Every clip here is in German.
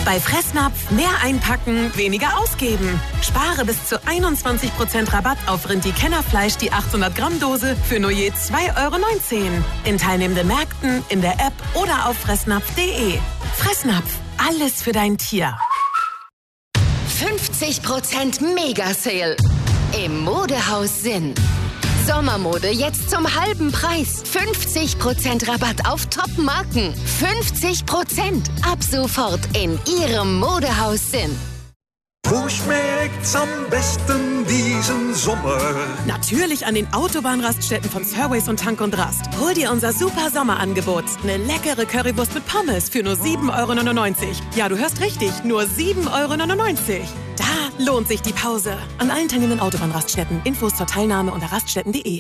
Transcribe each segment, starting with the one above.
Bei Fressnapf mehr einpacken, weniger ausgeben. Spare bis zu 21% Rabatt auf Rindi-Kennerfleisch die 800 Gramm Dose für nur je 2,19 €. In teilnehmenden Märkten, in der App oder auf fressnapf.de. Fressnapf, alles für dein Tier. 50% Mega-Sale im Modehaus Sinn. Sommermode jetzt zum halben Preis. 50% Rabatt auf Top-Marken. 50% ab sofort in Ihrem Modehaus Sinn. Wo schmeckt's am besten diesen Sommer? Natürlich an den Autobahnraststätten von Surways und Tank und Rast. Hol dir unser super Sommerangebot. Eine leckere Currywurst mit Pommes für nur 7,99 €. Ja, du hörst richtig, nur 7,99 €. Da lohnt sich die Pause. An allen teilnehmenden Autobahnraststätten. Infos zur Teilnahme unter raststätten.de.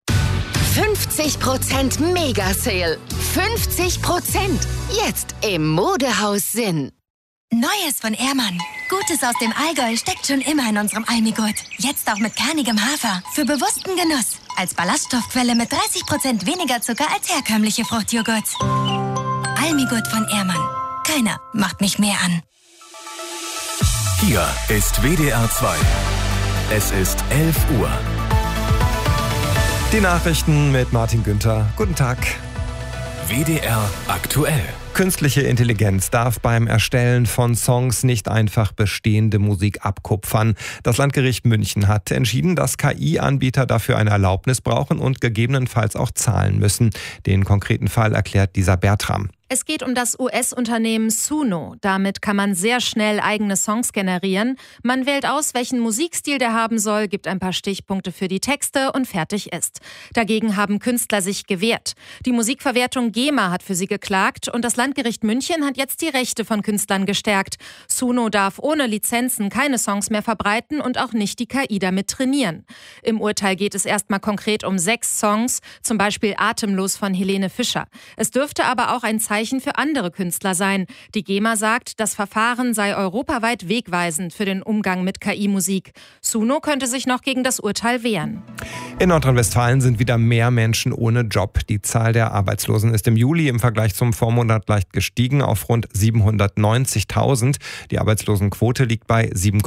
50% Mega-Sale. 50% jetzt im Modehaus Sinn. Neues von Ehrmann. Gutes aus dem Allgäu steckt schon immer in unserem Almigurt. Jetzt auch mit kernigem Hafer. Für bewussten Genuss. Als Ballaststoffquelle mit 30% weniger Zucker als herkömmliche Fruchtjoghurts. Almigurt von Ehrmann. Keiner macht mich mehr an. Hier ist WDR 2. Es ist 11 Uhr. Die Nachrichten mit Martin Günther. Guten Tag. WDR aktuell. Künstliche Intelligenz darf beim Erstellen von Songs nicht einfach bestehende Musik abkupfern. Das Landgericht München hat entschieden, dass KI-Anbieter dafür eine Erlaubnis brauchen und gegebenenfalls auch zahlen müssen. Den konkreten Fall erklärt Lisa Bertram. Es geht um das US-Unternehmen Suno. Damit kann man sehr schnell eigene Songs generieren. Man wählt aus, welchen Musikstil der haben soll, gibt ein paar Stichpunkte für die Texte und fertig ist. Dagegen haben Künstler sich gewehrt. Die Musikverwertung GEMA hat für sie geklagt und das Landgericht München hat jetzt die Rechte von Künstlern gestärkt. Suno darf ohne Lizenzen keine Songs mehr verbreiten und auch nicht die KI damit trainieren. Im Urteil geht es erstmal konkret um 6 Songs, zum Beispiel Atemlos von Helene Fischer. Es dürfte aber auch ein Zeichen für andere Künstler sein. Die GEMA sagt, das Verfahren sei europaweit wegweisend für den Umgang mit KI-Musik. Suno könnte sich noch gegen das Urteil wehren. In Nordrhein-Westfalen sind wieder mehr Menschen ohne Job. Die Zahl der Arbeitslosen ist im Juli im Vergleich zum Vormonat leicht gestiegen auf rund 790.000. Die Arbeitslosenquote liegt bei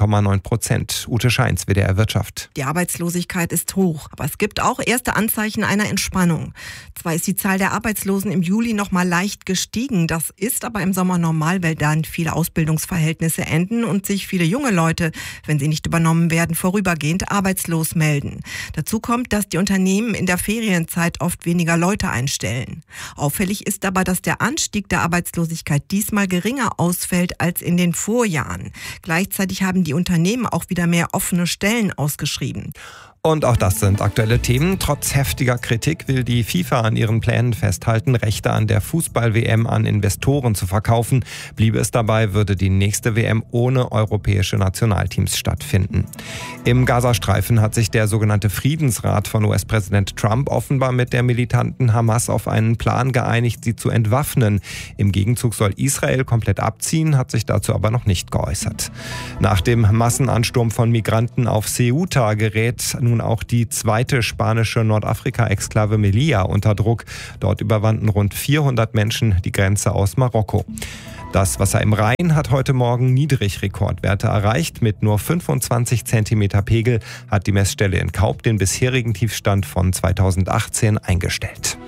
7,9%. Ute Scheins, WDR Wirtschaft. Die Arbeitslosigkeit ist hoch, aber es gibt auch erste Anzeichen einer Entspannung. Zwar ist die Zahl der Arbeitslosen im Juli noch mal leicht gestiegen. Das ist aber im Sommer normal, weil dann viele Ausbildungsverhältnisse enden und sich viele junge Leute, wenn sie nicht übernommen werden, vorübergehend arbeitslos melden. Dazu kommt, dass die Unternehmen in der Ferienzeit oft weniger Leute einstellen. Auffällig ist aber, dass der Anstieg der Arbeitslosigkeit diesmal geringer ausfällt als in den Vorjahren. Gleichzeitig haben die Unternehmen auch wieder mehr offene Stellen ausgeschrieben. Und auch das sind aktuelle Themen. Trotz heftiger Kritik will die FIFA an ihren Plänen festhalten, Rechte an der Fußball-WM an Investoren zu verkaufen. Bliebe es dabei, würde die nächste WM ohne europäische Nationalteams stattfinden. Im Gazastreifen hat sich der sogenannte Friedensrat von US-Präsident Trump offenbar mit der militanten Hamas auf einen Plan geeinigt, sie zu entwaffnen. Im Gegenzug soll Israel komplett abziehen, hat sich dazu aber noch nicht geäußert. Nach dem Massenansturm von Migranten auf Ceuta gerät nun auch die zweite spanische Nordafrika-Exklave Melilla unter Druck. Dort überwanden rund 400 Menschen die Grenze aus Marokko. Das Wasser im Rhein hat heute Morgen Niedrigrekordwerte erreicht. Mit nur 25 cm Pegel hat die Messstelle in Kaub den bisherigen Tiefstand von 2018 eingestellt.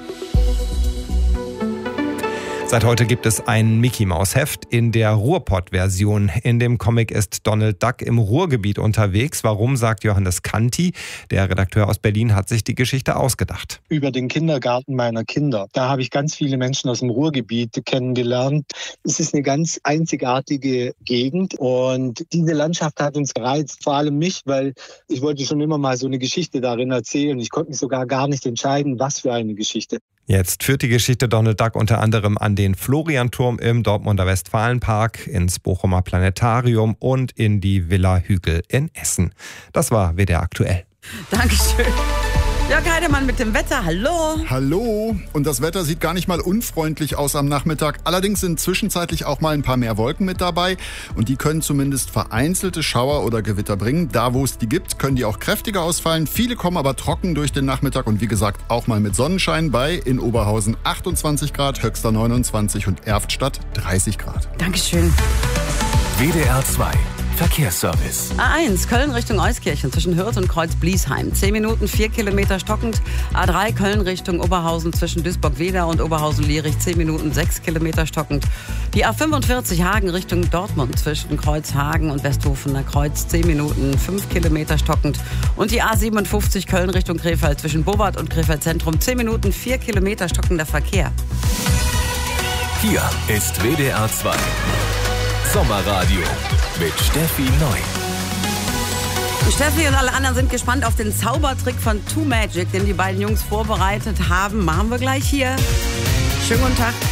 Seit heute gibt es ein Mickey-Maus-Heft in der Ruhrpott-Version. In dem Comic ist Donald Duck im Ruhrgebiet unterwegs. Warum, sagt Johannes Kanti. Der Redakteur aus Berlin hat sich die Geschichte ausgedacht. Über den Kindergarten meiner Kinder. Da habe ich ganz viele Menschen aus dem Ruhrgebiet kennengelernt. Es ist eine ganz einzigartige Gegend und diese Landschaft hat uns gereizt, vor allem mich, weil ich wollte schon immer mal so eine Geschichte darin erzählen. Ich konnte mich sogar gar nicht entscheiden, was für eine Geschichte. Jetzt führt die Geschichte Donald Duck unter anderem an den Florianturm im Dortmunder Westfalenpark, ins Bochumer Planetarium und in die Villa Hügel in Essen. Das war WDR aktuell. Dankeschön. Jörg Heidemann mit dem Wetter, hallo. Hallo. Und das Wetter sieht gar nicht mal unfreundlich aus am Nachmittag. Allerdings sind zwischenzeitlich auch mal ein paar mehr Wolken mit dabei. Und die können zumindest vereinzelte Schauer oder Gewitter bringen. Da, wo es die gibt, können die auch kräftiger ausfallen. Viele kommen aber trocken durch den Nachmittag. Und wie gesagt, auch mal mit Sonnenschein bei in Oberhausen 28 Grad, Höxter 29 und Erftstadt 30 Grad. Dankeschön. WDR 2 Verkehrsservice. A1 Köln Richtung Euskirchen zwischen Hürth und Kreuz-Bliesheim. 10 Minuten, 4 Kilometer stockend. A3 Köln Richtung Oberhausen zwischen Duisburg-Wedau und Oberhausen-Lierich. 10 Minuten, 6 Kilometer stockend. Die A45 Hagen Richtung Dortmund zwischen Kreuzhagen und Westhofener Kreuz. 10 Minuten, 5 Kilometer stockend. Und die A57 Köln Richtung Krefeld zwischen Bobart und Krefeld Zentrum. 10 Minuten, 4 Kilometer stockender Verkehr. Hier ist WDR 2 Sommerradio mit Steffi Neu. Steffi und alle anderen sind gespannt auf den Zaubertrick von Too Magic, den die beiden Jungs vorbereitet haben. Machen wir gleich hier. Schönen guten Tag.